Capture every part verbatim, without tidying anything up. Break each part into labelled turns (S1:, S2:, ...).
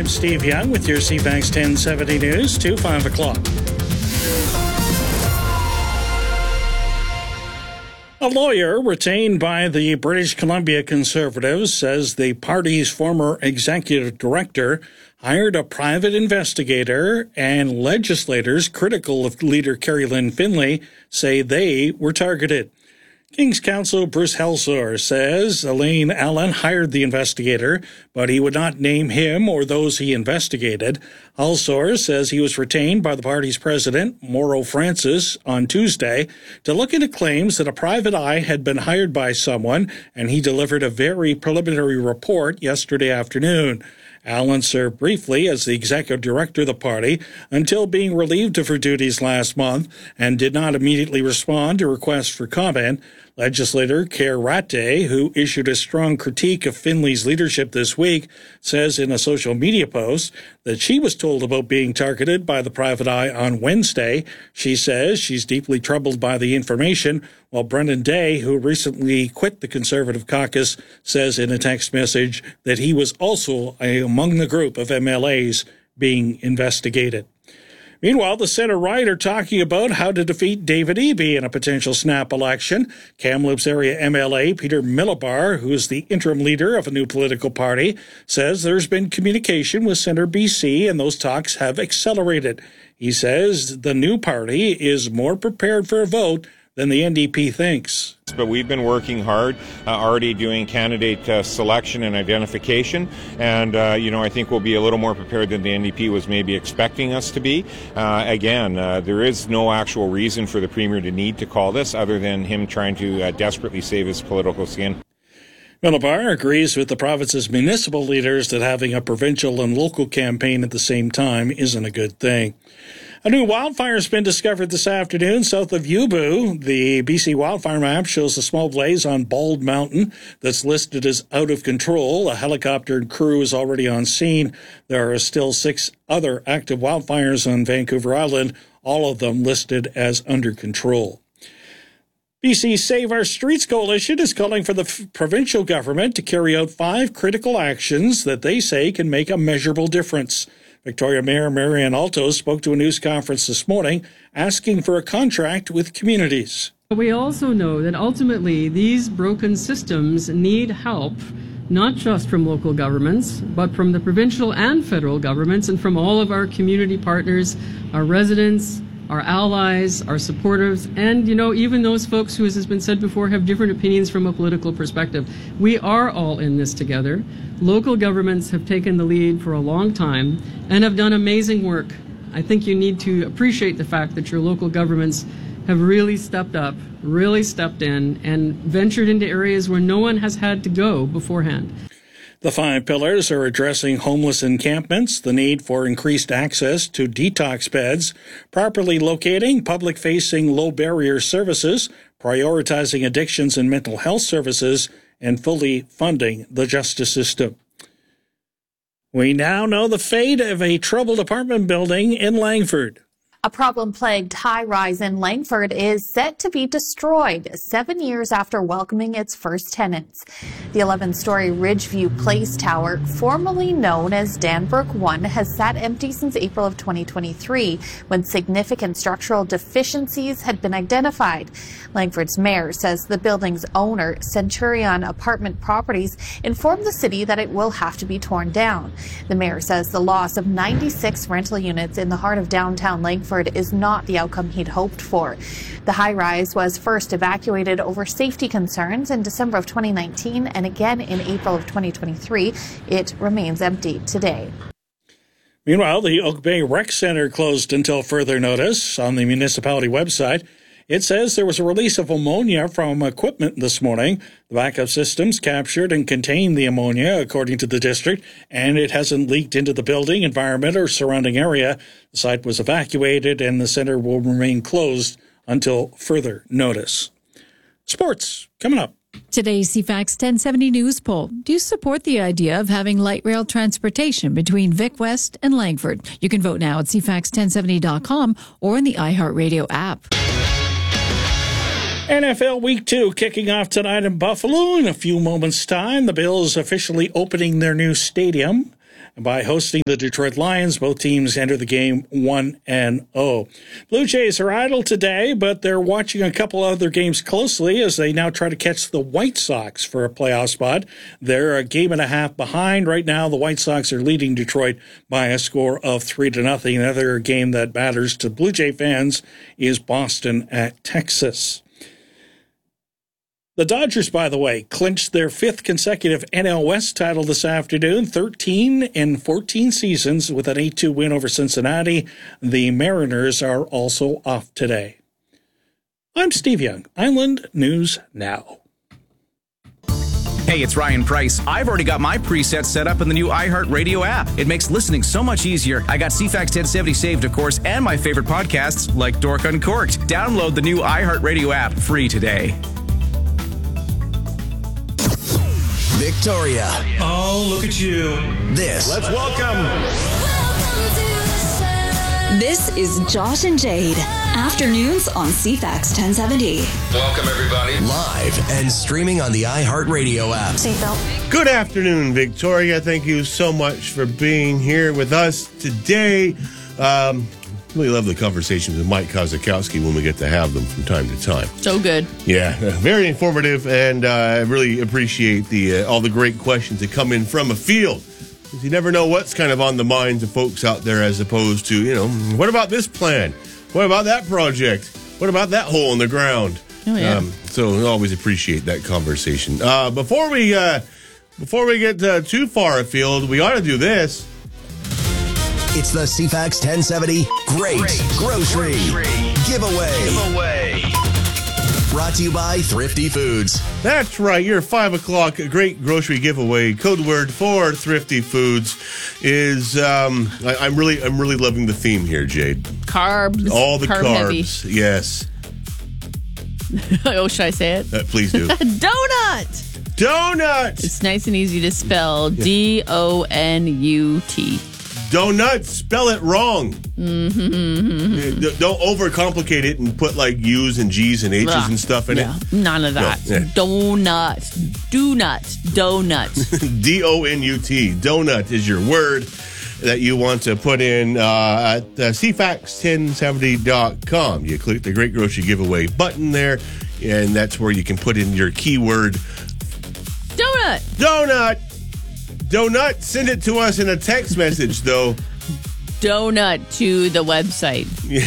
S1: I'm Steve Young with your C FAX ten seventy News to five o'clock. A lawyer retained by the British Columbia Conservatives says the party's former executive director hired a private investigator, and legislators critical of leader Kerry Lynn Finlay say they were targeted. King's Counsel Bruce Helsor says Elaine Allen hired the investigator, but he would not name him or those he investigated. Helsor says he was retained by the party's president, Mauro Francis, on Tuesday to look into claims that a private eye had been hired by someone, and he delivered a very preliminary report yesterday afternoon. Allen served briefly as the executive director of the party until being relieved of her duties last month and did not immediately respond to requests for comment. Legislator Kerr Rattay, who issued a strong critique of Finlay's leadership this week, says in a social media post that she was told about being targeted by the private eye on Wednesday. She says she's deeply troubled by the information, while Brendan Day, who recently quit the Conservative caucus, says in a text message that he was also among the group of M L As being investigated. Meanwhile, the centre-right are talking about how to defeat David Eby in a potential snap election. Kamloops area M L A Peter Millibar, who is the interim leader of a new political party, says there's been communication with Centre B C and those talks have accelerated. He says the new party is more prepared for a vote than the N D P thinks.
S2: But we've been working hard, uh, already doing candidate uh, selection and identification, and uh, you know I think we'll be a little more prepared than the N D P was maybe expecting us to be. Uh, again, uh, there is no actual reason for the Premier to need to call this other than him trying to uh, desperately save his political skin.
S1: Millibar agrees with the province's municipal leaders that having a provincial and local campaign at the same time isn't a good thing. A new wildfire has been discovered this afternoon south of Yubu. The B C wildfire map shows a small blaze on Bald Mountain that's listed as out of control. A helicopter and crew is already on scene. There are still six other active wildfires on Vancouver Island, all of them listed as under control. B C Save Our Streets Coalition is calling for the f- provincial government to carry out five critical actions that they say can make a measurable difference. Victoria Mayor Marianne Alto spoke to a news conference this morning asking for a contract with communities.
S3: We also know that ultimately these broken systems need help, not just from local governments, but from the provincial and federal governments and from all of our community partners, our residents, our allies, our supporters, and, you know, even those folks who, as has been said before, have different opinions from a political perspective. We are all in this together. Local governments have taken the lead for a long time and have done amazing work. I think you need to appreciate the fact that your local governments have really stepped up, really stepped in, and ventured into areas where no one has had to go beforehand.
S1: The five pillars are addressing homeless encampments, the need for increased access to detox beds, properly locating public-facing low-barrier services, prioritizing addictions and mental health services, and fully funding the justice system. We now know the fate of a troubled apartment building in Langford.
S4: A problem-plagued high-rise in Langford is set to be destroyed seven years after welcoming its first tenants. The eleven-story Ridgeview Place Tower, formerly known as Danbrook one, has sat empty since April of twenty twenty-three, when significant structural deficiencies had been identified. Langford's mayor says the building's owner, Centurion Apartment Properties, informed the city that it will have to be torn down. The mayor says the loss of ninety-six rental units in the heart of downtown Langford is not the outcome he'd hoped for. The high-rise was first evacuated over safety concerns in December of twenty nineteen and again in April of twenty twenty-three. It remains empty today.
S1: Meanwhile, the Oak Bay Rec Center closed until further notice. On the municipality website, it says there was a release of ammonia from equipment this morning. The backup systems captured and contained the ammonia, according to the district, and it hasn't leaked into the building, environment, or surrounding area. The site was evacuated, and the center will remain closed until further notice. Sports, coming up.
S5: Today's C FAX ten seventy News poll. Do you support the idea of having light rail transportation between Vic West and Langford? You can vote now at C FAX ten seventy dot com or in the iHeartRadio app.
S1: N F L Week two kicking off tonight in Buffalo. In a few moments' time, the Bills officially opening their new stadium. by hosting the Detroit Lions. Both teams enter the game one and oh. Blue Jays are idle today, but they're watching a couple other games closely as they now try to catch the White Sox for a playoff spot. They're a game and a half behind. Right now, the White Sox are leading Detroit by a score of three to nothing. Another game that matters to Blue Jay fans is Boston at Texas. The Dodgers, by the way, clinched their fifth consecutive N L West title this afternoon, thirteen in fourteen seasons with an eight two win over Cincinnati. The Mariners are also off today. I'm Steve Young, Island News Now.
S6: Hey, it's Ryan Price. I've already got my presets set up in the new iHeartRadio app. It makes listening so much easier. I got C FAX ten seventy saved, of course, and my favorite podcasts like Dork Uncorked. Download the new iHeartRadio app free today.
S7: Victoria.
S8: Oh, look at you.
S7: This.
S8: Let's welcome.
S9: This is Josh and Jade. Afternoons on C FAX ten seventy.
S10: Welcome, everybody.
S7: Live and streaming on the iHeartRadio app.
S9: Seatbelt.
S8: Good afternoon, Victoria. Thank you so much for being here with us today. Um, really love the conversations with Mike Kozakowski when we get to have them from time to time.
S11: So good.
S8: Yeah, very informative, and uh, I really appreciate the uh, all the great questions that come in from a field. You never know what's kind of on the minds of folks out there, as opposed to, you know, what about this plan? What about that project? What about that hole in the ground?
S11: Oh, yeah.
S8: Um, so I always appreciate that conversation. Uh, before we uh, before we get uh, too far afield, we ought to do this.
S7: It's the C FAX ten seventy Great, Great Grocery, Grocery Giveaway. Giveaway. Brought to you by Thrifty Foods.
S8: That's right. Your five o'clock Great Grocery Giveaway code word for Thrifty Foods is. Um, I, I'm really, I'm really loving the theme here, Jade.
S11: Carbs.
S8: All the
S11: carb
S8: carbs.
S11: Heavy.
S8: Yes.
S11: Oh, should I say it?
S8: Uh, please do.
S11: Donut.
S8: Donut.
S11: It's nice and easy to spell. D O N U T.
S8: Donut, spell it wrong.
S11: Mm-hmm.
S8: Don't overcomplicate it and put like U's and G's and H's
S11: Ugh,
S8: and stuff in
S11: yeah,
S8: it.
S11: None of that.
S8: No, yeah.
S11: Donut. Do not. Donut.
S8: D O N U T. Donut is your word that you want to put in uh, at uh, C FAX ten seventy dot com. You click the Great Grocery Giveaway button there, and that's where you can put in your keyword.
S11: Donut.
S8: Donut. Donut. Send it to us in a text message, though.
S11: Donut to the website.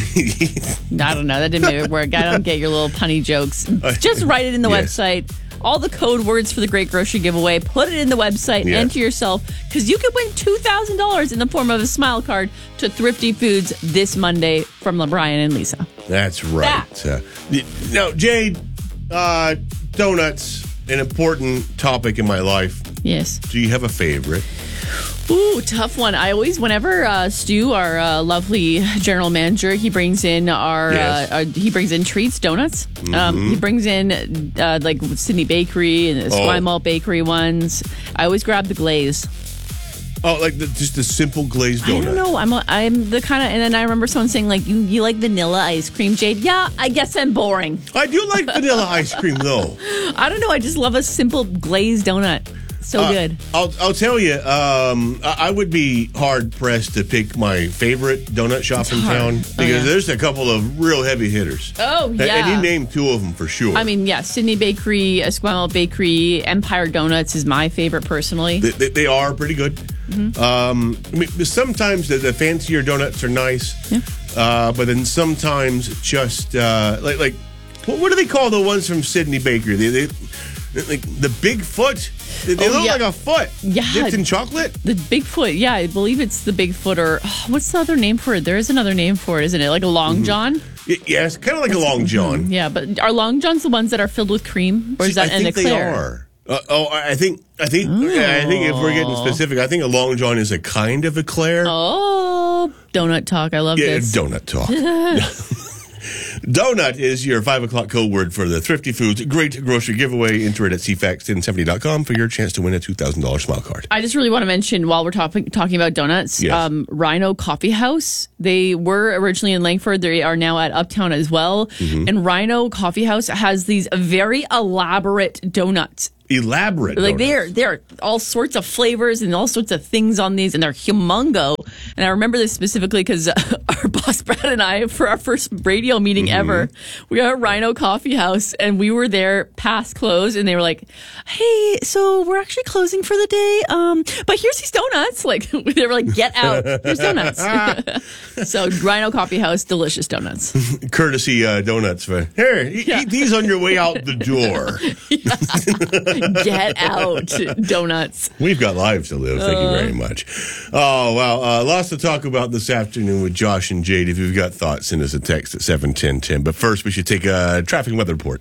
S11: I don't know. That didn't make it work. I don't get your little punny jokes. Just write it in the
S8: Yes.
S11: website. All the code words for the Great Grocery Giveaway. Put it in the website.
S8: Yes.
S11: Enter yourself, because you could win two thousand dollars in the form of a smile card to Thrifty Foods this Monday from LeBrian and Lisa.
S8: That's right. Uh, now, Jade, uh, donuts, an important topic in my life.
S11: Yes.
S8: Do you have a favorite?
S11: Ooh, tough one. I always, whenever uh, Stu, our uh, lovely general manager, he brings in our,
S8: Yes.
S11: uh, our he brings in treats, donuts. Um, he brings in uh, like Sydney Bakery and the Sky
S8: Oh.
S11: Malt Bakery ones. I always grab the glaze.
S8: Oh, like the, just a simple glazed donut.
S11: I don't know. I'm a, I'm the kind of, and then I remember someone saying like, you you like vanilla ice cream, Jade? Yeah, I guess I'm boring.
S8: I do like vanilla ice cream, though.
S11: I don't know. I just love a simple glazed donut. So
S8: Uh,
S11: good.
S8: I'll I'll tell you. Um, I, I would be hard pressed to pick my favorite donut shop in
S11: hard.
S8: town
S11: Oh,
S8: because
S11: yeah.
S8: there's a couple of real heavy hitters.
S11: Oh,
S8: And-
S11: yeah.
S8: And you name two of them for sure.
S11: I mean, yeah, Sydney Bakery, Esquimalt Bakery, Empire Donuts is my favorite personally.
S8: They, they, they are pretty good.
S11: Mm-hmm.
S8: Um, I mean, sometimes the, the fancier donuts are nice,
S11: Yeah.
S8: uh, but then sometimes just uh, like like what, what do they call the ones from Sydney Bakery? They, they like the Bigfoot. They, they
S11: Oh,
S8: look
S11: yeah.
S8: like a foot
S11: Yeah.
S8: dipped in chocolate.
S11: The Bigfoot, yeah, I believe it's the Bigfoot, or oh, what's the other name for it? There is another name for it, isn't it? Like a Long John?
S8: Y- Yes, kind of like a Long John.
S11: Yeah, but are Long Johns the ones that are filled with cream, or is
S8: See,
S11: that
S8: I
S11: an
S8: think they
S11: eclair?
S8: are. Uh, oh, I think I think I think if we're getting specific, I think a Long John is a kind of eclair.
S11: Oh, donut talk! I love
S8: Yeah,
S11: this.
S8: donut talk. Donut is your five o'clock code word for the Thrifty Foods Great Grocery Giveaway. Enter it at C FAX ten seventy dot com for your chance to win a two thousand dollars smile card.
S11: I just really want to mention while we're talking talking about donuts,
S8: Yes.
S11: um, Rhino Coffee House. They were originally in Langford. They are now at Uptown as well.
S8: Mm-hmm.
S11: And Rhino Coffee House has these very elaborate donuts.
S8: elaborate.
S11: Like
S8: donuts.
S11: they're there are all sorts of flavors and all sorts of things on these, and they're humongo. And I remember this specifically because uh, our boss Brad and I, for our first radio meeting mm-hmm. ever, we were at Rhino Coffee House, and we were there past close, and they were like, "Hey, so we're actually closing for the day, um, but here's these donuts." Like they were like, "Get out! Here's donuts." So Rhino Coffee House, delicious donuts,
S8: courtesy uh, donuts. For here, yeah. eat these on your way out the door.
S11: Get out, donuts.
S8: We've got lives to live. Thank uh, you very much. Oh, well, uh, lots to talk about this afternoon with Josh and Jade. If you've got thoughts, send us a text at seven ten ten. But first, we should take a traffic and weather report.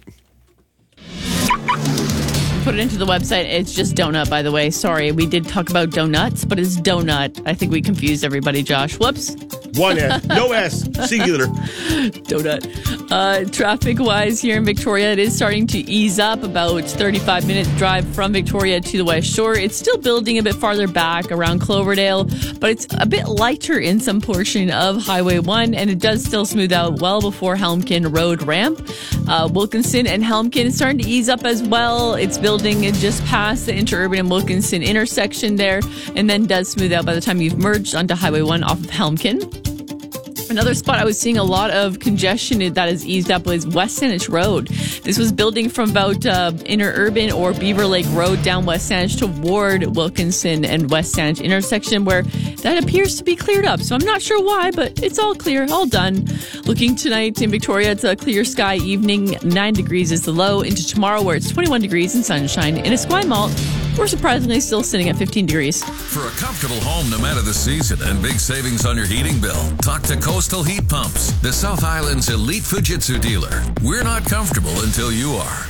S11: Put it into the website. It's just donut, by the way. Sorry, we did talk about donuts, but it's donut. I think we confused everybody, Josh. Whoops.
S8: One S. No S. Singular.
S11: Donut. Uh, traffic-wise here in Victoria, it is starting to ease up. About thirty-five minute drive from Victoria to the West Shore. It's still building a bit farther back around Cloverdale, but it's a bit lighter in some portion of Highway one, and it does still smooth out well before Helmkin Road ramp. Uh, Wilkinson and Helmkin is starting to ease up as well. It's building just past the Interurban and Wilkinson intersection there, and then does smooth out by the time you've merged onto Highway one off of Helmkin. Another spot I was seeing a lot of congestion that has eased up was West Saanich Road. This was building from about uh, Interurban or Beaver Lake Road down West Saanich toward Wilkinson and West Saanich intersection, where that appears to be cleared up. So I'm not sure why, but it's all clear, all done. Looking tonight in Victoria, it's a clear sky evening. nine degrees is the low. Into tomorrow, where it's twenty-one degrees and sunshine. In Esquimalt, we're surprisingly still sitting at fifteen degrees.
S10: For a comfortable home no matter the season and big savings on your heating bill, talk to Coastal Heat Pumps, the South Island's elite Fujitsu dealer. We're not comfortable until you are.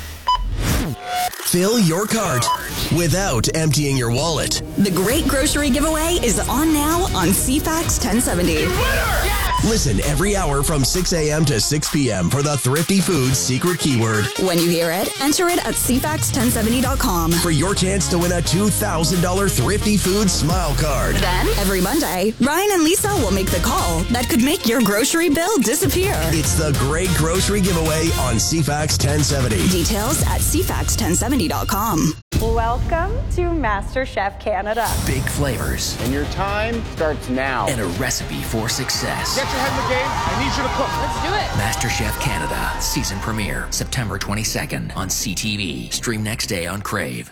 S7: Fill your cart without emptying your wallet.
S9: The Great Grocery Giveaway is on now on C FAX ten seventy.
S7: Listen every hour from six a.m. to six p.m. for the Thrifty Foods secret keyword.
S9: When you hear it, enter it at C FAX ten seventy dot com
S7: for your chance to win a two thousand dollars Thrifty Foods Smile Card.
S9: Then, every Monday, Ryan and Lisa will make the call that could make your grocery bill disappear.
S7: It's the Great Grocery Giveaway on C FAX ten seventy.
S9: Details at C FAX ten seventy dot com.
S12: Welcome to MasterChef Canada.
S13: Big flavors.
S14: And your time starts now.
S13: And a recipe for success.
S14: Get your head in the game. I need you to cook.
S12: Let's do it.
S13: MasterChef Canada. Season premiere. September twenty-second on C T V. Stream next day on Crave.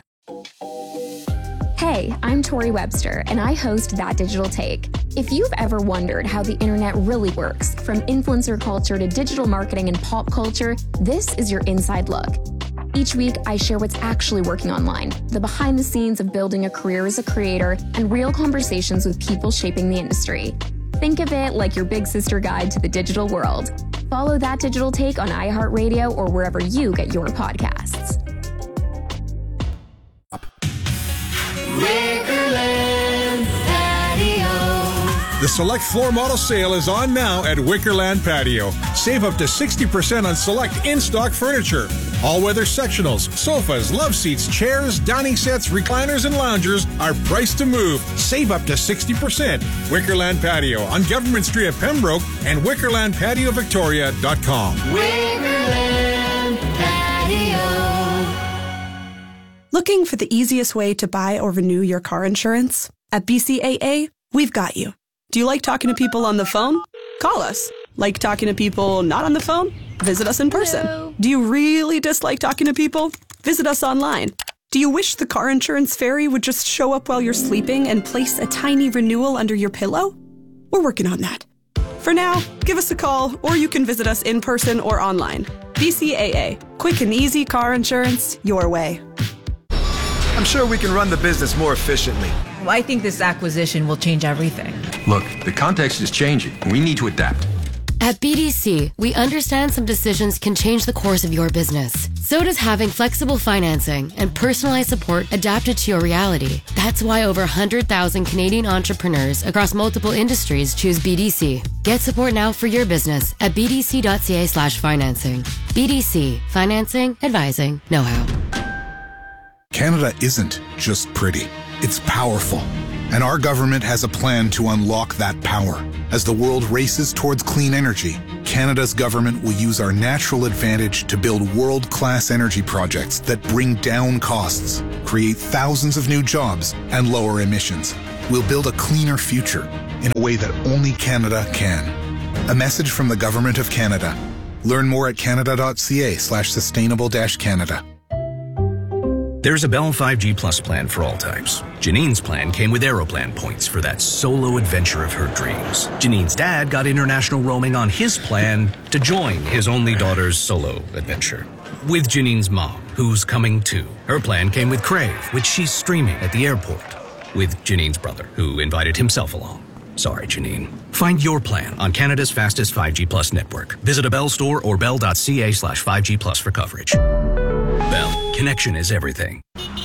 S15: Hey, I'm Tori Webster, and I host That Digital Take. If you've ever wondered how the internet really works, from influencer culture to digital marketing and pop culture, this is your inside look. Each week, I share what's actually working online, the behind the scenes of building a career as a creator, and real conversations with people shaping the industry. Think of it like your big sister guide to the digital world. Follow That Digital Take on iHeartRadio or wherever you get your podcasts.
S16: Wickerland Patio.
S17: The select floor model sale is on now at Wickerland Patio. Save up to sixty percent on select in-stock furniture. All-weather sectionals, sofas, love seats, chairs, dining sets, recliners, and loungers are priced to move. Save up to sixty percent. Wickerland Patio on Government Street at Pembroke and wickerland patio victoria dot com.
S16: Wickerland Patio.
S18: Looking for the easiest way to buy or renew your car insurance? At B C A A, we've got you. Do you like talking to people on the phone? Call us. Like talking to people not on the phone? Visit us in person. Hello. Do you really dislike talking to people? Visit us online. Do you wish the car insurance fairy would just show up while you're sleeping and place a tiny renewal under your pillow? We're working on that. For now, give us a call, or you can visit us in person or online. B C A A. Quick and easy car insurance your way.
S19: I'm sure we can run the business more efficiently.
S20: Well, I think this acquisition will change everything.
S21: Look, the context is changing. We need to adapt.
S22: At B D C, we understand some decisions can change the course of your business. So does having flexible financing and personalized support adapted to your reality. That's why over one hundred thousand Canadian entrepreneurs across multiple industries choose B D C. Get support now for your business at bdc.ca slash financing. B D C. Financing, advising, know-how.
S23: Canada isn't just pretty. It's powerful. And our government has a plan to unlock that power. As the world races towards clean energy, Canada's government will use our natural advantage to build world-class energy projects that bring down costs, create thousands of new jobs, and lower emissions. We'll build a cleaner future in a way that only Canada can. A message from the Government of Canada. Learn more at canada.ca slash sustainable dash Canada.
S2: There's a Bell five G Plus plan for all types. Janine's plan came with Aeroplan points for that solo adventure of her dreams. Janine's dad got international roaming on his plan to join his only daughter's solo adventure. With Janine's mom, who's coming too. Her plan came with Crave, which she's streaming at the airport. With Janine's brother, who invited himself along. Sorry, Janine. Find your plan on Canada's fastest five G Plus network. Visit a Bell store or bell.ca slash 5G Plus for coverage. Bell. Connection is everything.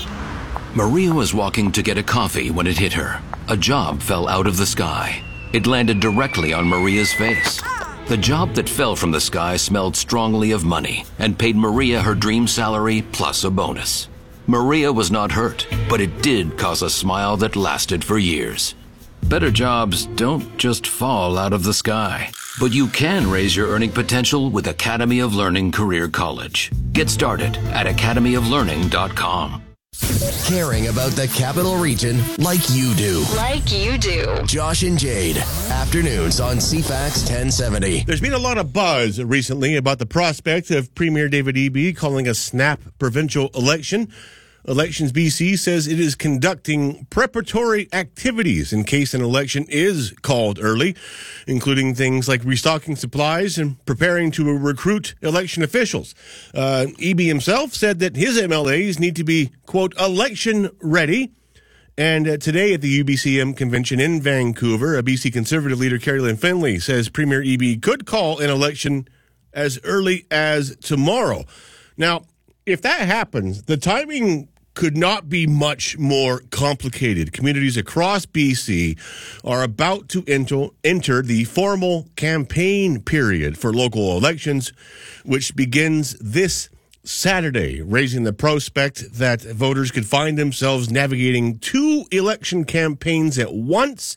S3: Maria was walking to get a coffee when it hit her. A job fell out of the sky. It landed directly on Maria's face. The job that fell from the sky smelled strongly of money and paid Maria her dream salary plus a bonus. Maria was not hurt, but it did cause a smile that lasted for years. Better jobs don't just fall out of the sky, but you can raise your earning potential with Academy of Learning Career College. Get started at academy of learning dot com.
S7: Caring about the Capital Region like you do.
S9: Like you do.
S7: Josh and Jade, afternoons on C FAX ten seventy.
S8: There's been a lot of buzz recently about the prospect of Premier David Eby calling a snap provincial election. Elections B C says it is conducting preparatory activities in case an election is called early, including things like restocking supplies and preparing to recruit election officials. Uh, Eby himself said that his M L As need to be, quote, election ready. And uh, today at the U B C M convention in Vancouver, a B C Conservative leader, Carrie Lynn Finlay, says Premier Eby could call an election as early as tomorrow. Now, if that happens, the timing could not be much more complicated. Communities across B C are about to enter, enter the formal campaign period for local elections, which begins this Saturday, raising the prospect that voters could find themselves navigating two election campaigns at once,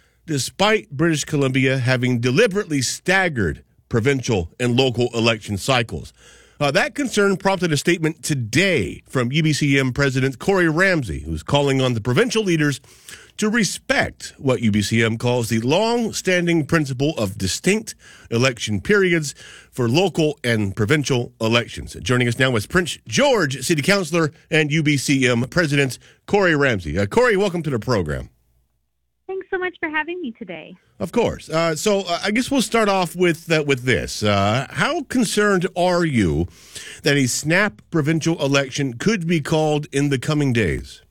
S8: despite British Columbia having deliberately staggered provincial and local election cycles. Uh, that concern prompted a statement today from U B C M President Corey Ramsey, who's calling on the provincial leaders to respect what U B C M calls the long-standing principle of distinct election periods for local and provincial elections. Joining us now is Prince George City Councillor and U B C M President Corey Ramsey. Uh, Corey, welcome to the program.
S4: Thanks so much for having me today.
S8: Of course. Uh, so uh, I guess we'll start off with uh, with this. Uh, how concerned are you that a snap provincial election could be called in the coming days?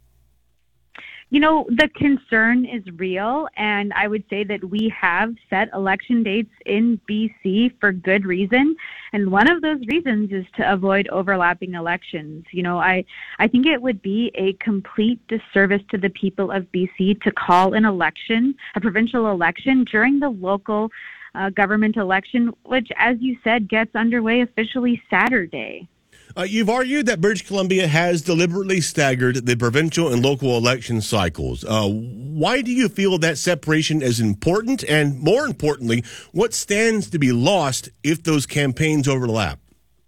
S4: You know, the concern is real, and I would say that we have set election dates in B C for good reason. And one of those reasons is to avoid overlapping elections. You know, I, I think it would be a complete disservice to the people of B C to call an election, a provincial election, during the local uh, government election, which, as you said, gets underway officially Saturday.
S8: Uh, you've argued that British Columbia has deliberately staggered the provincial and local election cycles. Uh, why do you feel that separation is important? And more importantly, what stands to be lost if those campaigns overlap?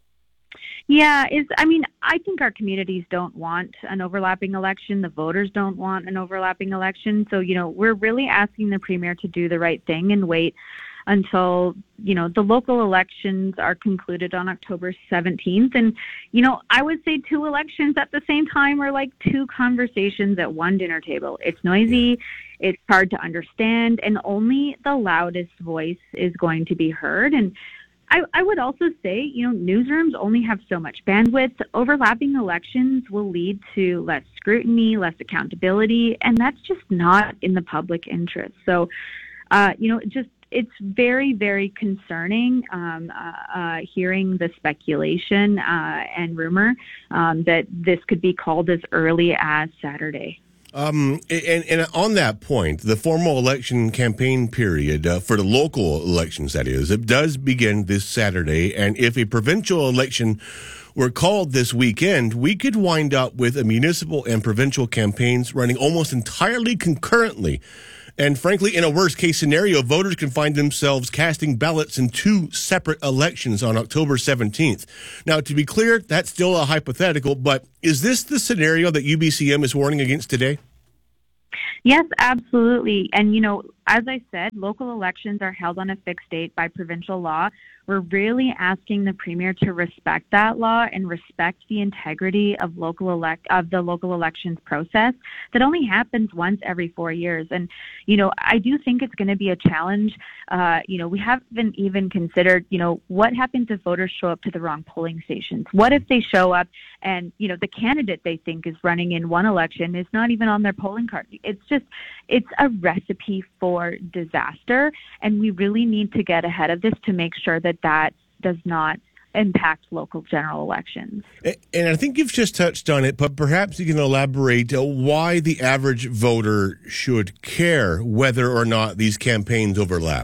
S4: Yeah, is I mean, I think our communities don't want an overlapping election. The voters don't want an overlapping election. So, you know, we're really asking the Premier to do the right thing and wait until, you know, the local elections are concluded on October seventeenth. And, you know, I would say two elections at the same time are like two conversations at one dinner table. It's noisy, it's hard to understand, and only the loudest voice is going to be heard. And I, I would also say, you know, newsrooms only have so much bandwidth. Overlapping elections will lead to less scrutiny, less accountability, and that's just not in the public interest. So, uh, you know, just it's very, very concerning um, uh, uh, hearing the speculation uh, and rumor um, that this could be called as early as Saturday.
S8: Um, and, and on that point, the formal election campaign period uh, for the local elections, that is, it does begin this Saturday. And if a provincial election were called this weekend, we could wind up with a municipal and provincial campaigns running almost entirely concurrently. And frankly, in a worst-case scenario, voters can find themselves casting ballots in two separate elections on October seventeenth. Now, to be clear, that's still a hypothetical, but is this the scenario that U B C M is warning against today?
S4: Yes, absolutely. And, you know, as I said, local elections are held on a fixed date by provincial law. We're really asking the Premier to respect that law and respect the integrity of local elect of the local elections process that only happens once every four years. And, you know, I do think it's going to be a challenge. Uh, you know, we haven't even considered, you know, what happens if voters show up to the wrong polling stations? What if they show up and, you know, the candidate they think is running in one election is not even on their polling card? It's just, it's a recipe for disaster. And we really need to get ahead of this to make sure that that does not impact local general elections.
S8: And I think you've just touched on it, but perhaps you can elaborate uh, why the average voter should care whether or not these campaigns overlap.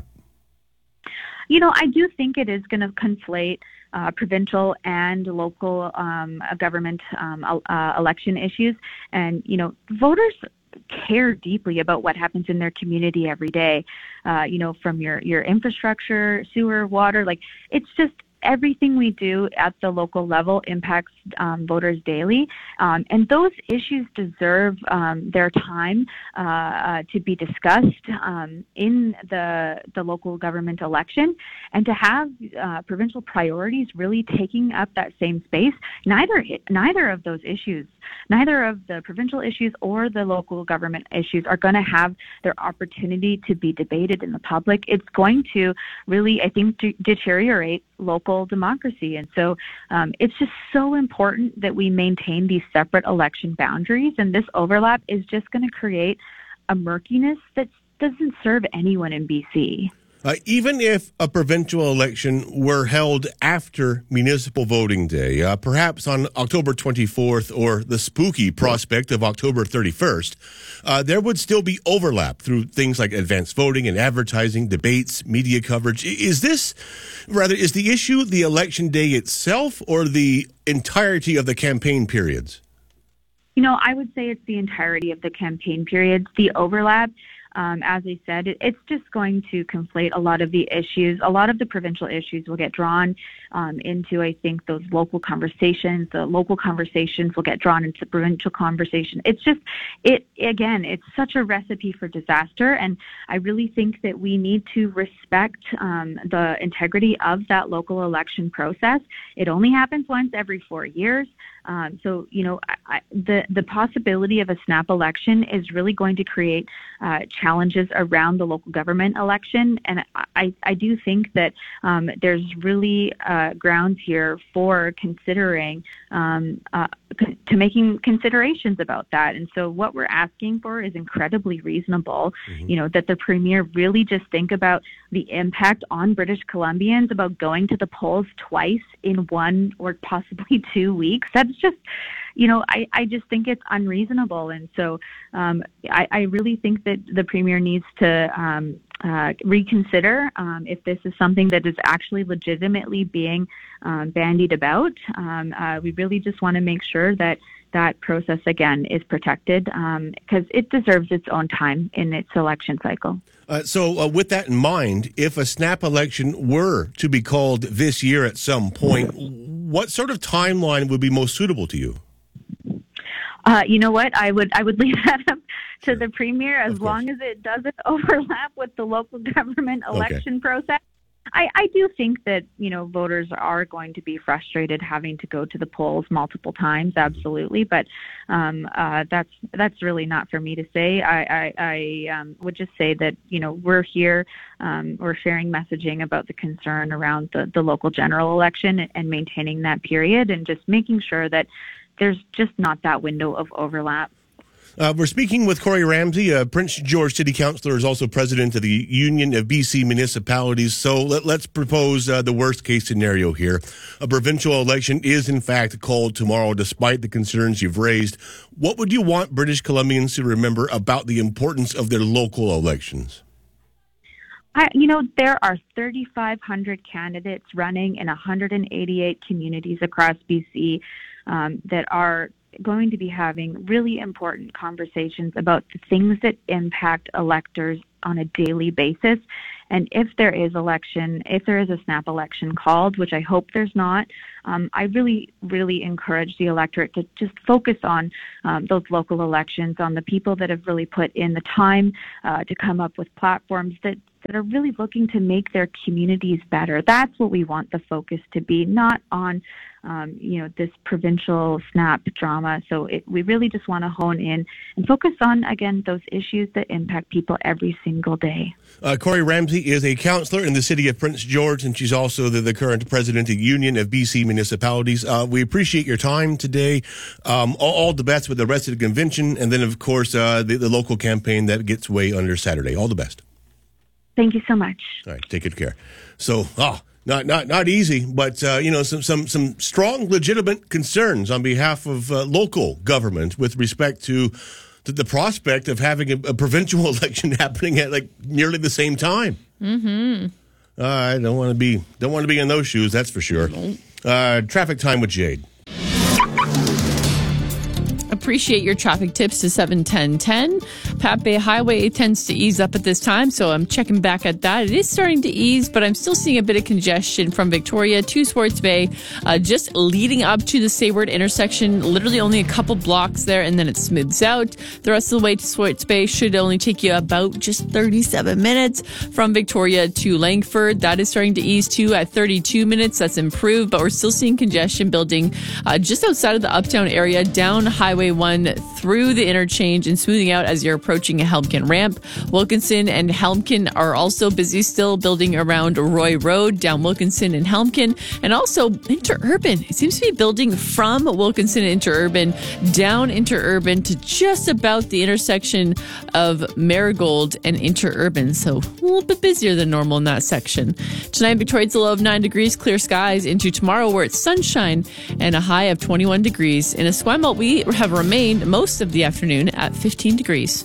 S4: You know, I do think it is going to conflate uh, provincial and local um, government um, uh, election issues. And, you know, voters care deeply about what happens in their community every day, uh, you know, from your, your infrastructure, sewer, water, like it's just everything we do at the local level impacts um, voters daily. Um, and those issues deserve um, their time uh, uh, to be discussed um, in the, the local government election, and to have uh, provincial priorities really taking up that same space. Neither, neither of those issues, neither of the provincial issues or the local government issues are going to have their opportunity to be debated in the public. It's going to really, I think, de- deteriorate local democracy. And so um, it's just so important that we maintain these separate election boundaries. And this overlap is just going to create a murkiness that doesn't serve anyone in B C.
S8: Uh, even if a provincial election were held after municipal voting day, uh, perhaps on October twenty-fourth or the spooky prospect of October thirty-first, uh, there would still be overlap through things like advanced voting and advertising, debates, media coverage. Is this, rather, is the issue the election day itself or the entirety of the campaign periods?
S4: You know, I would say it's the entirety of the campaign periods. The overlap, Um, as I said, it, it's just going to conflate a lot of the issues. A lot of the provincial issues will get drawn um, into, I think, those local conversations. The local conversations will get drawn into the provincial conversation. It's just, it again, it's such a recipe for disaster. And I really think that we need to respect um, the integrity of that local election process. It only happens once every four years. Um, so, you know, I, the, the possibility of a snap election is really going to create uh, challenges around the local government election. And I, I do think that um, there's really uh, grounds here for considering, um, uh, c- to making considerations about that. And so what we're asking for is incredibly reasonable, mm-hmm. you know, that the Premier really just think about the impact on British Columbians about going to the polls twice in one or possibly two weeks. That's just, you know, I, I just think it's unreasonable. And so um, I, I really think that the Premier needs to um, uh, reconsider um, if this is something that is actually legitimately being um, bandied about. Um, uh, we really just want to make sure that that process, again, is protected because um, it deserves its own time in its election cycle.
S8: Uh, so uh, with that in mind, if a snap election were to be called this year at some point, what sort of timeline would be most suitable to you?
S4: Uh, you know what? I would I would leave that up to the Premier as long as it doesn't overlap with the local government election okay. process. I, I do think that, you know, voters are going to be frustrated having to go to the polls multiple times, absolutely. But um, uh, that's that's really not for me to say. I, I, I um, would just say that, you know, we're here, um, we're sharing messaging about the concern around the, the local general election and maintaining that period and just making sure that there's just not that window of overlap.
S8: Uh, we're speaking with Corey Ramsey. Uh, Prince George City Councillor is also president of the Union of B C Municipalities. So let, let's propose uh, the worst case scenario here. A provincial election is in fact called tomorrow, despite the concerns you've raised. What would you want British Columbians to remember about the importance of their local elections?
S4: I, you know, there are thirty-five hundred candidates running in one hundred eighty-eight communities across B C um, that are going to be having really important conversations about the things that impact electors on a daily basis. And if there is election, if there is a snap election called, which I hope there's not, um, I really, really encourage the electorate to just focus on um, those local elections, on the people that have really put in the time uh, to come up with platforms that, that are really looking to make their communities better. That's what we want the focus to be, not on Um, you know, this provincial snap drama. So it, we really just want to hone in and focus on, again, those issues that impact people every single day.
S8: Uh, Corey Ramsey is a councillor in the city of Prince George, and she's also the, the current president of Union of B C Municipalities. Uh, we appreciate your time today. Um, all, all the best with the rest of the convention, and then, of course, uh, the, the local campaign that gets way under Saturday. All the best.
S4: Thank you so much.
S8: All right, take good care. So, ah. Not not not easy, but uh, you know, some some some strong, legitimate concerns on behalf of uh, local government with respect to, to the prospect of having a, a provincial election happening at like nearly the same time.
S11: Mm-hmm.
S8: Uh, I don't want to be don't want to be in those shoes. That's for sure. Uh, traffic time with Jade.
S11: Appreciate your traffic tips to seven ten ten. Pat Bay Highway tends to ease up at this time, so I'm checking back at that. It is starting to ease, but I'm still seeing a bit of congestion from Victoria to Swartz Bay, uh, just leading up to the Sayward intersection. Literally only a couple blocks there, and then it smooths out. The rest of the way to Swartz Bay should only take you about just thirty-seven minutes. From Victoria to Langford, that is starting to ease too at thirty-two minutes. That's improved, but we're still seeing congestion building uh, just outside of the uptown area, down Highway one through the interchange and smoothing out as you're approaching a Helmkin ramp. Wilkinson and Helmkin are also busy still, building around Roy Road, down Wilkinson and Helmkin, and also Interurban. It seems to be building from Wilkinson and Interurban down Interurban to just about the intersection of Marigold and Interurban. So a little bit busier than normal in that section. Tonight, Victoria's a low of nine degrees, clear skies into tomorrow where it's sunshine and a high of twenty-one degrees. In Esquimalt, we have remained most of the afternoon at fifteen degrees.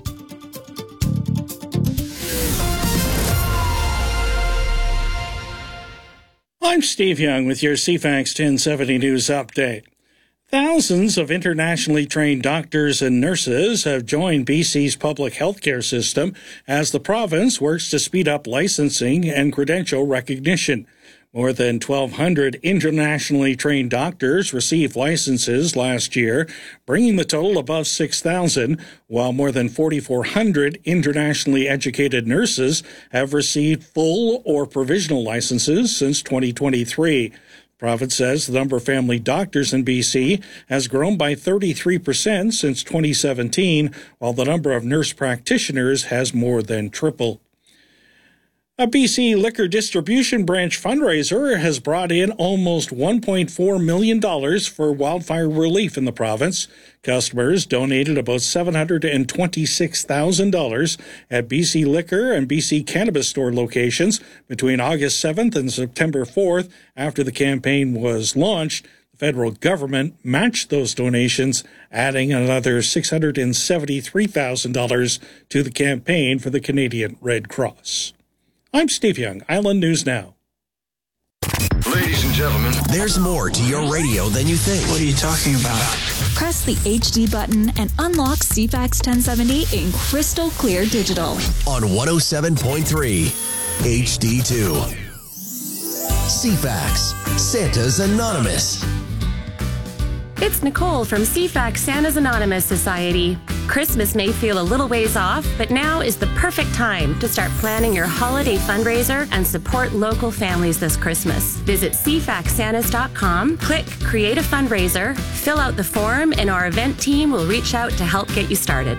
S1: I'm Steve Young with your C FAX ten seventy News Update. Thousands of internationally trained doctors and nurses have joined B C's public healthcare system as the province works to speed up licensing and credential recognition. More than twelve hundred internationally trained doctors received licenses last year, bringing the total above six thousand, while more than forty-four hundred internationally educated nurses have received full or provisional licenses since twenty twenty-three. The province says the number of family doctors in B C has grown by thirty-three percent since twenty seventeen, while the number of nurse practitioners has more than tripled. A B C liquor distribution branch fundraiser has brought in almost one point four million dollars for wildfire relief in the province. Customers donated about seven hundred twenty-six thousand dollars at B C Liquor and B C Cannabis Store locations between August seventh and September fourth. After the campaign was launched, the federal government matched those donations, adding another six hundred seventy-three thousand dollars to the campaign for the Canadian Red Cross. I'm Steve Young, Island News Now.
S7: Ladies and gentlemen, there's more to your radio than you think.
S5: What are you talking about?
S9: Press the H D button and unlock C FAX ten seventy in crystal clear digital.
S7: On one oh seven point three H D two. C FAX, Santa's Anonymous.
S6: It's Nicole from C FAX Santa's Anonymous Society. Christmas may feel a little ways off, but now is the perfect time to start planning your holiday fundraiser and support local families this Christmas. Visit C FAX Santas dot com, click Create a Fundraiser, fill out the form, and our event team will reach out to help get you started.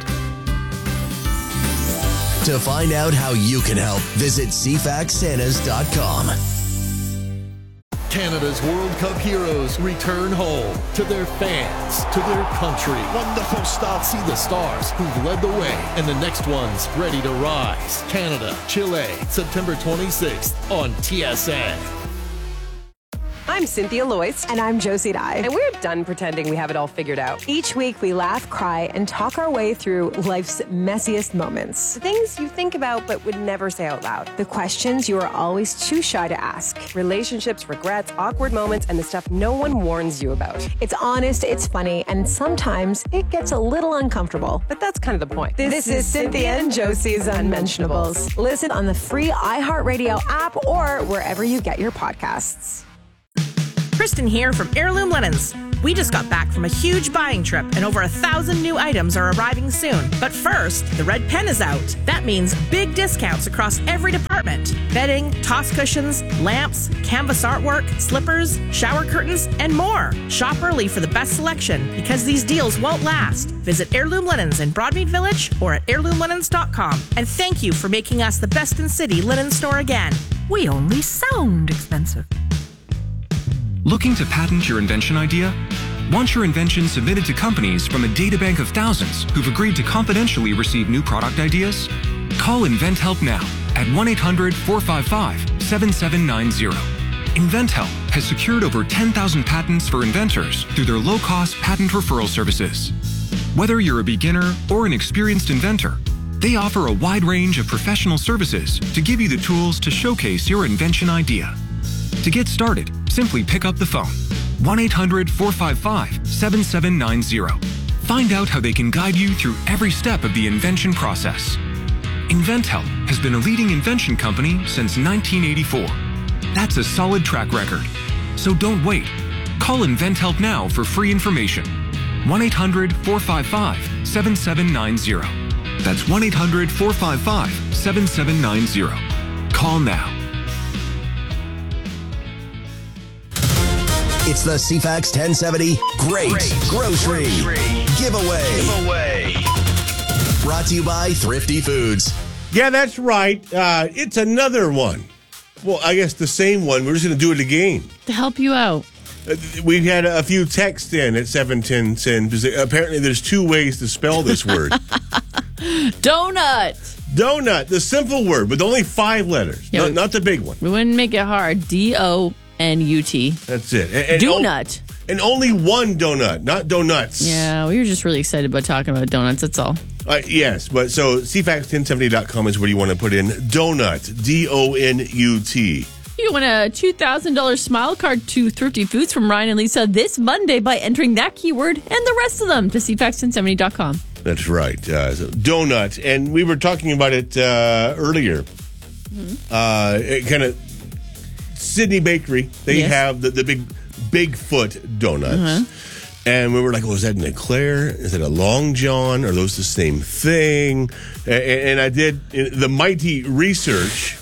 S7: To find out how you can help, visit C FAX Santas dot com.
S24: Canada's World Cup heroes return home to their fans, to their country. Wonderful start. See the stars who've led the way and the next ones ready to rise. Canada, Chile, September twenty-sixth on T S N.
S5: I'm Cynthia Loyce.
S10: And I'm Josie Dye.
S5: And we're done pretending we have it all figured out.
S10: Each week, we laugh, cry, and talk our way through life's messiest moments.
S5: The things you think about but would never say out loud.
S10: The questions you are always too shy to ask.
S5: Relationships, regrets, awkward moments, and the stuff no one warns you about.
S10: It's honest, it's funny, and sometimes it gets a little uncomfortable.
S5: But that's kind of the point.
S10: This, this is Cynthia and Josie's Unmentionables. Listen on the free iHeartRadio app or wherever you get your podcasts.
S12: Kristen here from Heirloom Linens. We just got back from a huge buying trip and over a thousand new items are arriving soon. But first, the red pen is out. That means big discounts across every department. Bedding, toss cushions, lamps, canvas artwork, slippers, shower curtains, and more. Shop early for the best selection because these deals won't last. Visit Heirloom Linens in Broadmead Village or at heirloom linens dot com. And thank you for making us the best in city linen store again.
S14: We only sound expensive.
S21: Looking to patent your invention idea? Want your invention submitted to companies from a databank of thousands who've agreed to confidentially receive new product ideas? Call InventHelp now at one eight hundred four five five seven seven nine zero. InventHelp has secured over ten thousand patents for inventors through their low-cost patent referral services. Whether you're a beginner or an experienced inventor, they offer a wide range of professional services to give you the tools to showcase your invention idea. To get started, simply pick up the phone, one eight hundred four five five seven seven nine zero. Find out how they can guide you through every step of the invention process. InventHelp has been a leading invention company since nineteen eighty-four. That's a solid track record. So don't wait. Call InventHelp now for free information. one eight hundred four five five seven seven nine zero. That's one eight hundred four five five seven seven nine zero. Call now.
S7: It's the C FAX ten seventy Great, Great Grocery, Grocery Giveaway. Giveaway. Brought to you by Thrifty Foods.
S8: Yeah, that's right. Uh, it's another one. Well, I guess the same one. We're just going to do it again.
S11: To help you out.
S8: Uh, we had a few texts in at seven ten ten. Apparently, there's two ways to spell this word.
S11: Donut.
S8: Donut, the simple word with only five letters.
S11: Yeah,
S8: not, not the big one.
S11: We wouldn't make it hard. D O N U T.
S8: That's it. And, and
S11: Donut.
S8: O- and only one donut, not donuts.
S11: Yeah, we were just really excited about talking about donuts, that's all.
S8: Uh, yes, but so C FAX ten seventy dot com is where you want to put in donut, D O N U T.
S11: You win a two thousand dollars smile card to Thrifty Foods from Ryan and Lisa this Monday by entering that keyword and the rest of them to C FAX ten seventy dot com.
S8: That's right. Uh, so donut. And we were talking about it uh, earlier. Mm-hmm. Uh, it kind of, Sydney Bakery, they yes. have the, the big Bigfoot donuts. Uh-huh. And we were like, oh, is that an eclair? Is it a Long John? Are those the same thing? And, and I did the mighty research.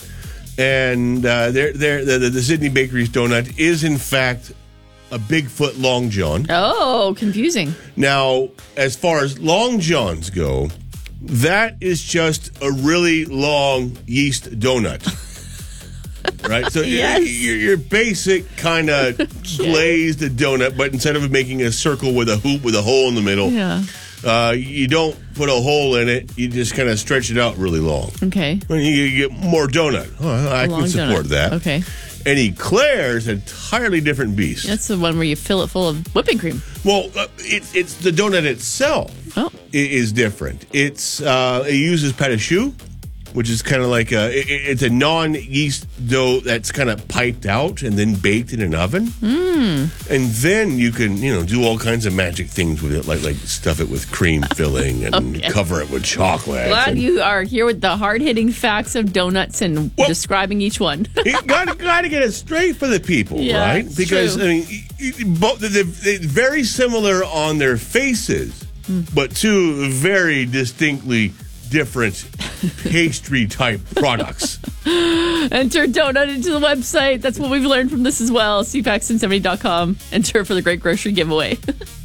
S8: And uh, they're, they're, the, the Sydney Bakery's donut is, in fact, a Bigfoot Long John.
S11: Oh, confusing.
S8: Now, as far as Long Johns go, that is just a really long yeast donut. Right? So yes. your, your basic kind of glazed donut, but instead of making a circle with a hoop with a hole in the middle,
S11: yeah.
S8: uh, you don't put a hole in it. You just kind of stretch it out really long.
S11: Okay.
S8: And you get more donut. Oh, I can support
S11: donut.
S8: that.
S11: Okay.
S8: And eclair is an entirely different beast.
S11: That's the one where you fill it full of whipping cream.
S8: Well, uh, it, it's the donut itself
S11: oh.
S8: is different. It's uh, it uses pâte à choux, which is kind of like a it, it's a non-yeast dough that's kind of piped out and then baked in an oven.
S11: Mm.
S8: And then you can you know do all kinds of magic things with it, like like stuff it with cream filling and
S11: okay.
S8: cover it with chocolate.
S11: Glad
S8: and,
S11: you are here with the hard-hitting facts of donuts and well, describing each one.
S8: You got got to get it straight for the people,
S11: yeah,
S8: right? Because
S11: true.
S8: I mean, both they're very similar on their faces, mm. but two very distinctly different pastry type products.
S11: Enter donut into the website. That's what we've learned from this as well. C FAX ten seventy dot com. Enter for the Great Grocery Giveaway.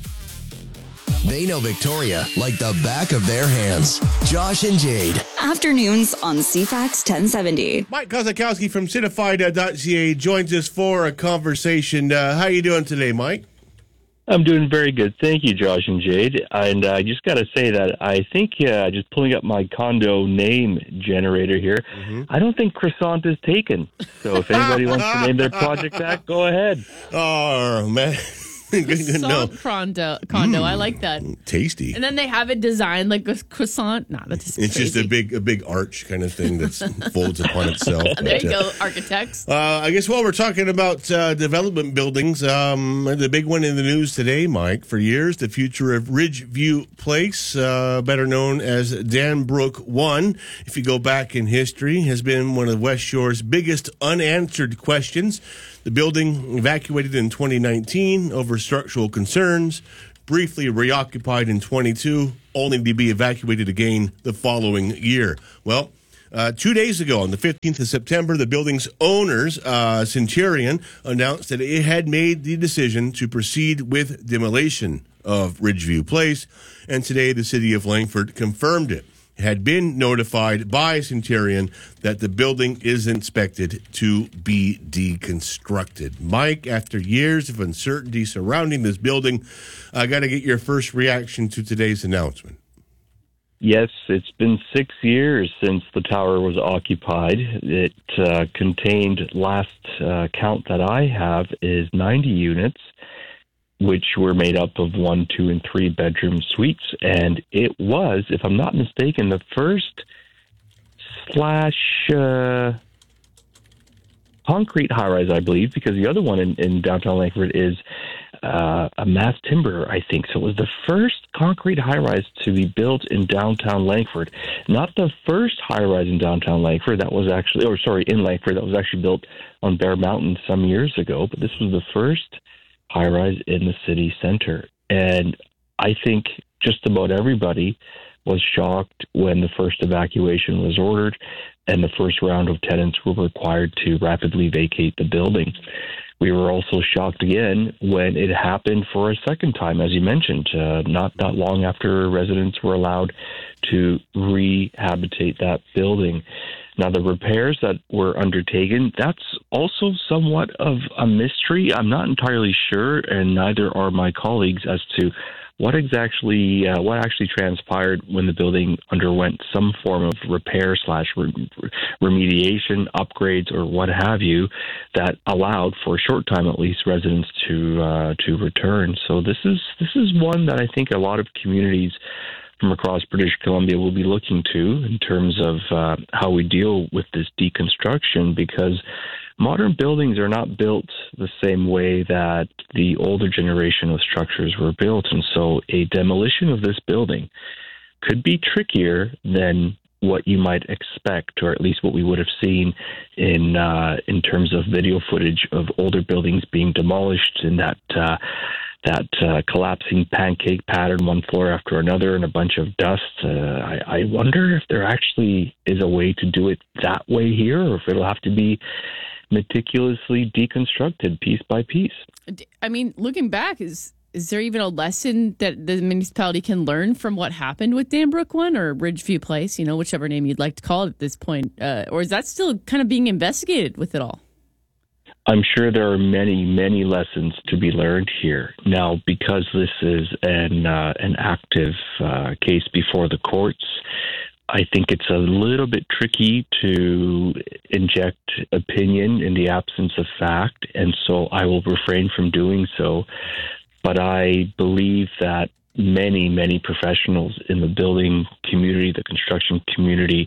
S7: They know Victoria like the back of their hands. Josh and Jade.
S9: Afternoons on C FAX ten seventy.
S8: Mike Kozakowski from Citified dot c a joins us for a conversation. Uh, how you doing today, Mike?
S13: I'm doing very good. Thank you, Josh and Jade. And I uh, just got to say that I think, uh, just pulling up my condo name generator here, mm-hmm. I don't think croissant is taken. So if anybody wants to name their project that, go ahead.
S8: Oh, man.
S11: Croissant condo. condo. Mm, I like that.
S8: Tasty.
S11: And then they have it designed like a croissant. Nah, that's just
S8: It's
S11: crazy.
S8: just a big a big arch kind of thing that folds upon itself.
S11: There
S8: but,
S11: you
S8: uh,
S11: go, architects.
S8: Uh, I guess while we're talking about uh, development buildings, um, the big one in the news today, Mike, for years, the future of Ridgeview Place, uh, better known as Danbrook One, if you go back in history, has been one of West Shore's biggest unanswered questions. The building evacuated in twenty nineteen over structural concerns, briefly reoccupied in twenty-two, only to be evacuated again the following year. Well, uh, two days ago, on the fifteenth of September, the building's owners, uh, Centurion, announced that it had made the decision to proceed with demolition of Ridgeview Place, and today the city of Langford confirmed it. Had been notified by Centurion that the building is expected to be deconstructed. Mike, after years of uncertainty surrounding this building, I got to get your first reaction to today's announcement.
S13: Yes, it's been six years since the tower was occupied. It uh, contained, last uh, count that I have, is ninety units, which were made up of one, two, and three bedroom suites. And it was, if I'm not mistaken, the first slash uh, concrete high-rise, I believe, because the other one in, in downtown Langford is uh, a mass timber, I think. So it was the first concrete high-rise to be built in downtown Langford. Not the first high-rise in downtown Langford. That was actually, or sorry, in Langford. That was actually built on Bear Mountain some years ago. But this was the first high-rise in the city center. And I think just about everybody was shocked when the first evacuation was ordered and the first round of tenants were required to rapidly vacate the building. We were also shocked again when it happened for a second time, as you mentioned, uh, not that long after residents were allowed to rehabilitate that building. Now, the repairs that were undertaken, that's also somewhat of a mystery. I'm not entirely sure, and neither are my colleagues, as to what exactly uh, what actually transpired when the building underwent some form of repair slash remediation, upgrades, or what have you, that allowed, for a short time at least, residents to uh, to return. So this is this is one that I think a lot of communities from across British Columbia will be looking to in terms of uh, how we deal with this deconstruction, because modern buildings are not built the same way that the older generation of structures were built. And so a demolition of this building could be trickier than what you might expect, or at least what we would have seen in uh, in terms of video footage of older buildings being demolished in that uh, that uh, collapsing pancake pattern, one floor after another, and a bunch of dust. Uh, I, I wonder if there actually is a way to do it that way here, or if it'll have to be meticulously deconstructed piece by piece.
S11: I mean, looking back, is is there even a lesson that the municipality can learn from what happened with Danbrook One or Ridgeview Place, you know, whichever name you'd like to call it at this point? Uh, or is that still kind of being investigated with it all?
S13: I'm sure there are many, many lessons to be learned here. Now, because this is an uh, an active uh, case before the courts, I think it's a little bit tricky to inject opinion in the absence of fact, and so I will refrain from doing so. But I believe that many, many professionals in the building community, the construction community,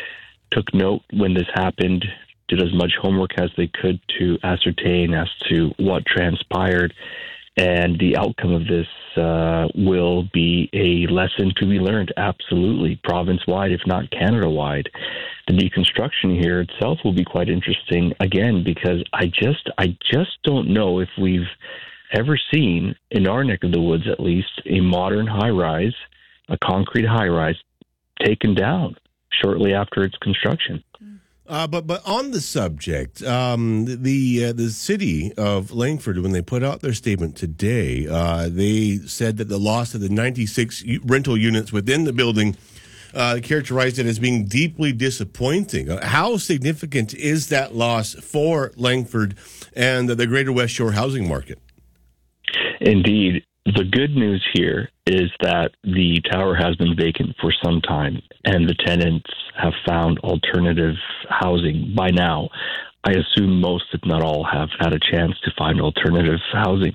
S13: took note when this happened, did as much homework as they could to ascertain as to what transpired, and the outcome of this uh, will be a lesson to be learned, absolutely, province-wide, if not Canada-wide. The deconstruction here itself will be quite interesting, again, because I just, I just don't know if we've ever seen, in our neck of the woods at least, a modern high-rise, a concrete high-rise, taken down shortly after its construction.
S8: Uh, but but on the subject, um, the uh, the city of Langford, when they put out their statement today, uh, they said that the loss of the ninety-six rental units within the building uh, characterized it as being deeply disappointing. Uh, how significant is that loss for Langford and the Greater West Shore housing market?
S13: Indeed. the good news here is that the tower has been vacant for some time, and the tenants have found alternative housing by now. I assume most, if not all, have had a chance to find alternative housing.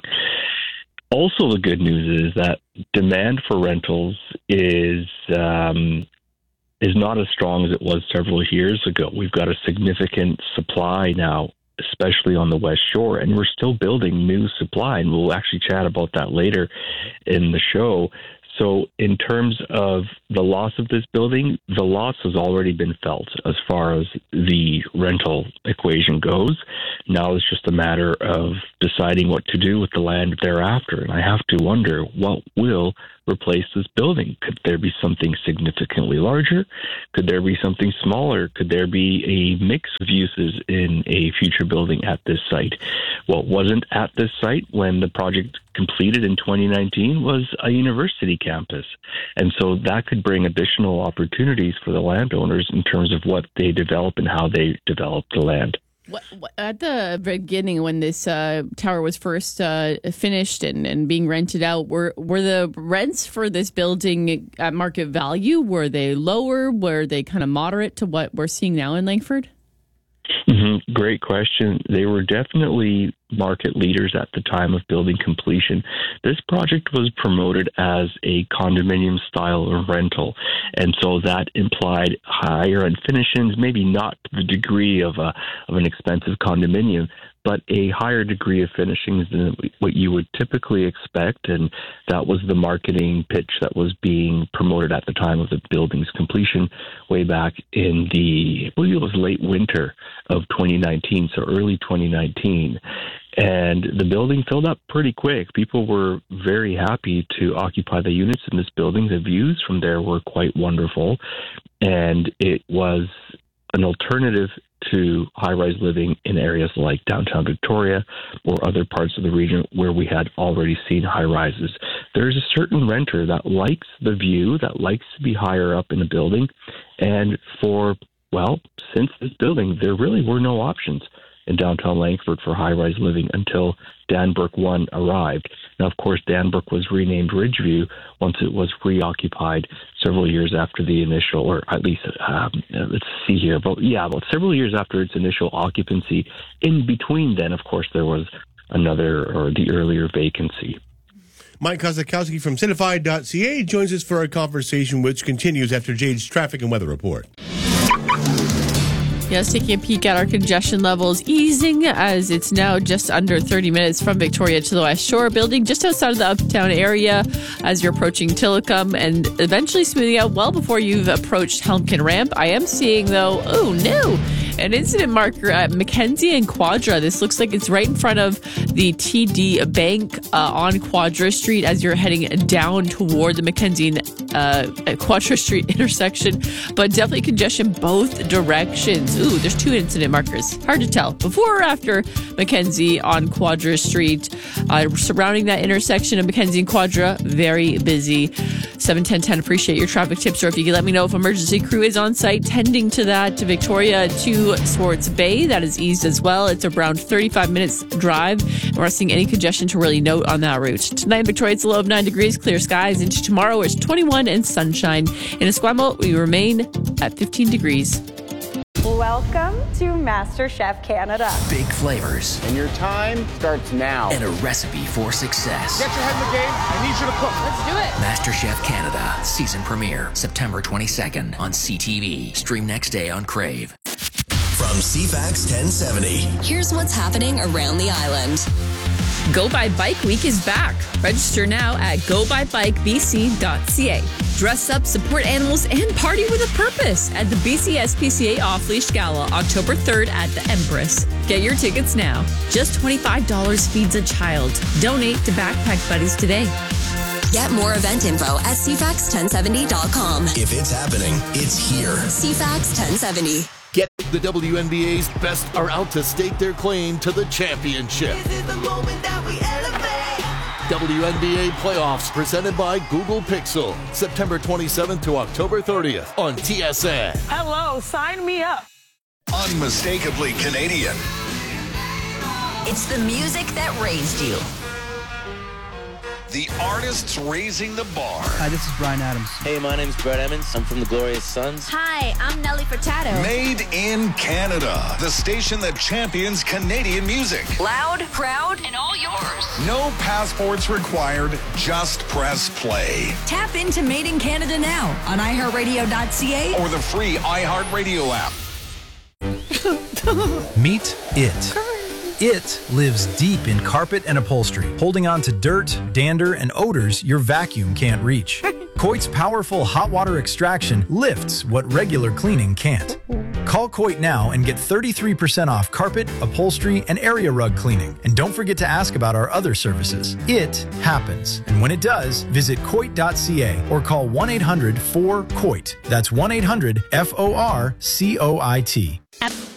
S13: Also, the good news is that demand for rentals is um, is not as strong as it was several years ago. We've got a significant supply now, especially on the West Shore, and we're still building new supply, and we'll actually chat about that later in the show. So in terms of the loss of this building, the loss has already been felt as far as the rental equation goes. Now it's just a matter of deciding what to do with the land thereafter. And I have to wonder, what will replace this building? Could there be something significantly larger? Could there be something smaller? Could there be a mix of uses in a future building at this site? What wasn't at this site when the project completed in twenty nineteen was a university campus. And so that could bring additional opportunities for the landowners in terms of what they develop and how they develop the land.
S11: What, what, at the beginning, when this uh, tower was first uh, finished and, and being rented out, were were the rents for this building at market value? Were they lower? Were they kind of moderate to what we're seeing now in Langford?
S13: Mm-hmm. Great question. They were definitely market leaders at the time of building completion. This project was promoted as a condominium style of rental, and so that implied higher end finishings, maybe not to the degree of a of an expensive condominium, but a higher degree of finishings than what you would typically expect. And that was the marketing pitch that was being promoted at the time of the building's completion way back in the, I believe it was late winter of twenty nineteen, so early twenty nineteen. And the building filled up pretty quick. People were very happy to occupy the units in this building. The views from there were quite wonderful. And it was an alternative to high-rise living in areas like downtown Victoria or other parts of the region where we had already seen high-rises. There's a certain renter that likes the view, that likes to be higher up in a building. And for, well, since this building, there really were no options in downtown Langford for high-rise living until Danbrook one arrived. Now, of course, Danbrook was renamed Ridgeview once it was reoccupied several years after the initial, or at least, um, let's see here, but yeah, about several years after its initial occupancy. In between then, of course, there was another, or the earlier vacancy.
S8: Mike Kozakowski from Cinefied dot c a joins us for a conversation which continues after Jade's traffic and weather report.
S11: Yes, taking a peek at our congestion levels, easing as it's now just under thirty minutes from Victoria to the West Shore, building just outside of the uptown area as you're approaching Tillicum, and eventually smoothing out well before you've approached Helmkin Ramp. I am seeing, though, oh no, an incident marker at Mackenzie and Quadra. This looks like it's right in front of the T D Bank uh, on Quadra Street as you're heading down toward the Mackenzie and uh, Quadra Street intersection, but definitely congestion both directions. Ooh, there's two incident markers. Hard to tell. Before or after Mackenzie on Quadra Street. Uh, surrounding that intersection of Mackenzie and Quadra, very busy. seven ten ten, appreciate your traffic tips, or if you could let me know if emergency crew is on site tending to that to Victoria to Swartz Bay. That is eased as well. It's around thirty-five minutes drive. We're not seeing any congestion to really note on that route. Tonight in Victoria, it's a low of nine degrees, clear skies. Into tomorrow, it's twenty-one and sunshine. In Esquimalt, we remain at fifteen degrees.
S15: Welcome to MasterChef Canada.
S16: Big flavors.
S17: And your time starts now.
S16: And a recipe for success.
S17: Get your head in the game. I need you to cook.
S16: Let's do it. MasterChef Canada. Season premiere. September twenty-second on C T V. Stream next day on Crave.
S7: From C FAX ten seventy.
S18: Here's what's happening around the island.
S11: Go By Bike Week is back. Register now at go by bike b c dot c a. Dress up, support animals, and party with a purpose at the B C S P C A Off Leash Gala, October third at the Empress. Get your tickets now. Just twenty-five dollars feeds a child. Donate to Backpack Buddies today.
S18: Get more event info at c fax ten seventy dot com.
S7: If it's happening, it's here.
S18: C FAX ten seventy.
S24: Get the W N B A's best are out to stake their claim to the championship.
S25: This is the moment that we elevate.
S24: W N B A playoffs presented by Google Pixel. September twenty-seventh to October thirtieth on T S N.
S25: Hello, sign me up.
S23: Unmistakably Canadian.
S18: It's the music that raised you.
S2: The artists raising the bar.
S3: Hi, this is Brian Adams.
S19: Hey, my name's Brett Emmons. I'm from the Glorious Sons.
S20: Hi, I'm Nelly Furtado.
S2: Made in Canada. The station that champions Canadian music.
S20: Loud, proud, and all yours.
S2: No passports required. Just press play.
S20: Tap into Made in Canada now on i heart radio dot c a
S2: or the free iHeartRadio app.
S22: Meet it. It lives deep in carpet and upholstery, holding on to dirt, dander, and odors your vacuum can't reach. Coit's powerful hot water extraction lifts what regular cleaning can't. Call Coit now and get thirty-three percent off carpet, upholstery, and area rug cleaning. And don't forget to ask about our other services. It happens. And when it does, visit coit dot c a or call one eight hundred four C O I T. That's one eight hundred F O R C O I T.